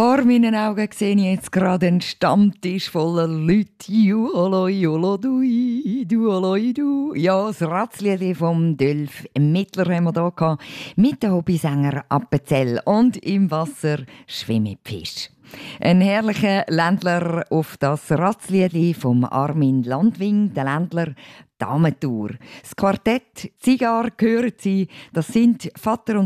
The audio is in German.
Vor meinen Augen sehe ich jetzt gerade einen Stammtisch voller Leute. Juoloi, jolodui, duoloi, du. Ja, das Ratzlied vom Dölf Mittler haben wir hier gehabt, mit dem Hobbysänger Appenzell und im Wasser schwimmen Fisch. Ein herrlicher Ländler auf das Ratzlied vom Armin Landwing, der Ländler Damentour. Das Quartett Zigar gehören sie, das sind Vater und